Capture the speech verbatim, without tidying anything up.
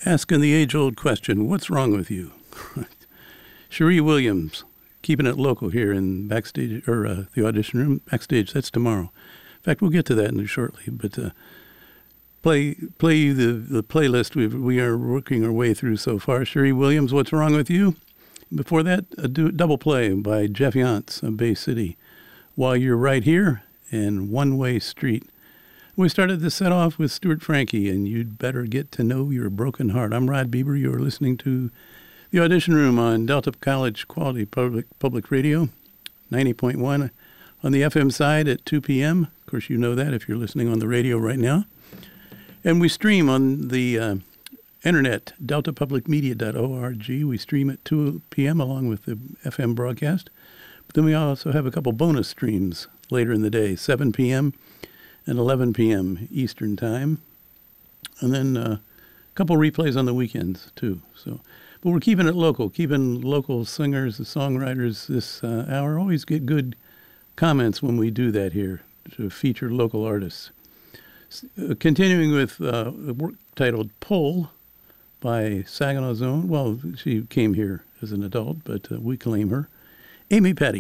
asking the age-old question, what's wrong with you? Cherie Williams, keeping it local here in backstage, or uh, the audition room. Backstage, that's tomorrow. In fact, we'll get to that in shortly, but uh, play play you the, the playlist we we are working our way through so far. Cherie Williams, What's Wrong With You? Before that, a do, double play by Jeff Yantz of Bay City, While You're Right Here, and One Way Street. We started the set off with Stuart Frankie, and You'd Better Get to Know Your Broken Heart. I'm Rod Bieber. You're listening to The Audition Room on Delta College Quality Public Public Radio, ninety point one on the F M side at two p.m. Of course, you know that if you're listening on the radio right now. And we stream on the uh, internet, delta public media dot org. We stream at two p.m. along with the F M broadcast. But then we also have a couple bonus streams later in the day, seven p.m. and eleven p.m. Eastern Time. And then uh, a couple replays on the weekends, too. So, but we're keeping it local, keeping local singers and songwriters this uh, hour. Always get good comments when we do that here to feature local artists. Uh, continuing with uh, a work titled Pull by Saginaw Zone. Well, she came here as an adult, but uh, we claim her. Amy Petty.